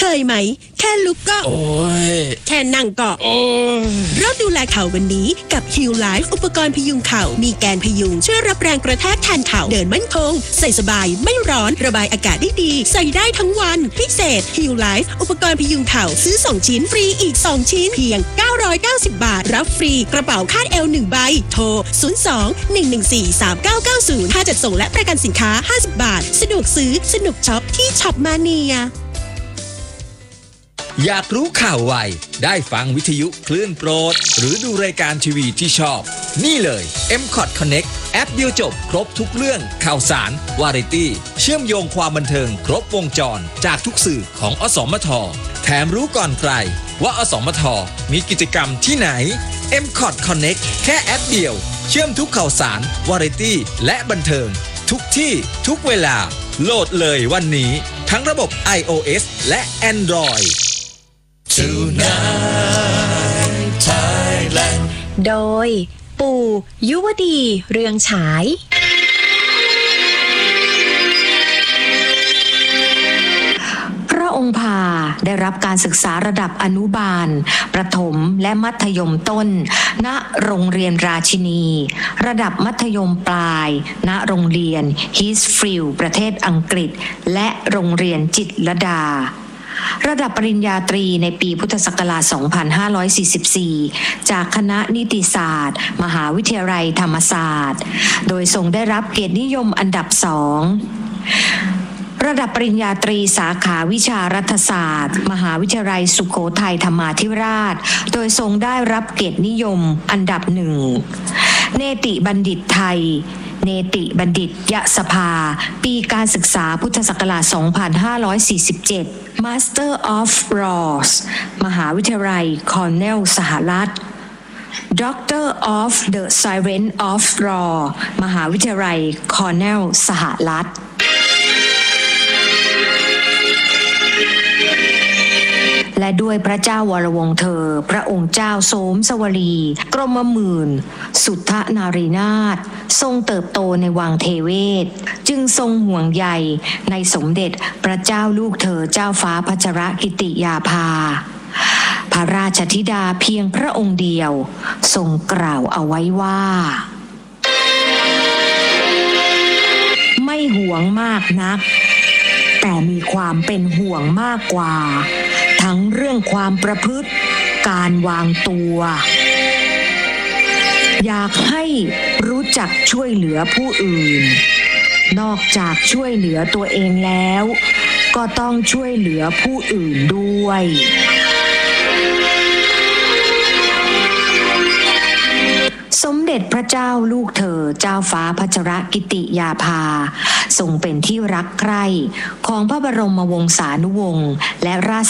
ยไหมแค่ลุกก็โอ้ยแค่นั่งก็โอ้ยเริ่มดูแลเข่าวันนี้กับ Heal Life อุปกรณ์พยุงเข่ามีแกนพยุงช่วยรับแรงกระแทกแทนเข่าเดินมั่นคงใส่สบายไม่ร้อนระบายอากาศได้ดีใส่ได้ทั้งวันพิเศษ Heal Life อุปกรณ์พยุงเข่าซื้อ2ชิ้นฟรีอีก2ชิ้นเพียง990 บาทรับฟรีกระเป๋าคาดเอว1ใบโทร02-114-3990ค่าจัดส่งและประกันสินค้า50 บาทสะดวกซื้อสนุกช็อปที่ช็อปมาเนียอยากรู้ข่าวไวได้ฟังวิทยุคลื่นโปรดหรือดูรายการทีวีที่ชอบนี่เลย M-Cot Connect แอปเดียวจบครบทุกเรื่องข่าวสารวาไรตี้เชื่อมโยงความบันเทิงครบวงจรจากทุกสื่อของอสมทแถมรู้ก่อนใครว่าอสมทมีกิจกรรมที่ไหน M-Cot Connect แค่แอปเดียวเชื่อมทุกข่าวสารวาไรตี้และบันเทิงทุกที่ทุกเวลาโหลดเลยวันนี้ทั้งระบบ iOS และ Android Tonight Thailand โดยปู่ยุวดีเรืองฉายพระองค์พาได้รับการศึกษาระดับอนุบาลประถมและมัธยมต้นณโรงเรียนราชินีระดับมัธยมปลายณโรงเรียนฮิสฟิลด์ประเทศอังกฤษและโรงเรียนจิตรลดาระดับปริญญาตรีในปีพุทธศักราช 2544 จากคณะนิติศาสตร์มหาวิทยาลัยธรรมศาสตร์โดยทรงได้รับเกียรตินิยมอันดับ 2 ระดับปริญญาตรีสาขาวิชารัฐศาสตร์มหาวิทยาลัยสุโขทัยธรรมาธิราชโดยทรงได้รับเกียรตินิยมอันดับ 1 เนติบัณฑิตไทยเนติบัณฑิตยสภาปีการศึกษาพุทธศักราช 2547 Master of Laws มหาวิทยาลัยคอร์เนลสหรัฐ Doctor of the Science of Law มหาวิทยาลัยคอร์เนลสหรัฐและด้วยพระเจ้าวรวงศ์เธอพระองค์เจ้าโสมสวลีกรมหมื่นสุทธนารีนาถทรงเติบโตในวังเทเวศจึงทรงห่วงใยในสมเด็จพระเจ้าลูกเธอเจ้าฟ้าพัชรกิติยาภาพระราชธิดาเพียงพระองค์เดียวทรงกล่าวเอาไว้ว่าไม่ห่วงมากนักแต่มีความเป็นห่วงมากกว่าทั้งเรื่องความประพฤติการวางตัวอยากให้รู้จักช่วยเหลือผู้อื่นนอกจากช่วยเหลือตัวเองแล้วก็ต้องช่วยเหลือผู้อื่นด้วยสมเด็จพระเจ้าลูกเธอเจ้าฟ้าพัชรกิติยาภาทรงเป็นที่รักใคร่ของพระบรมวงศานุวงศ์และราช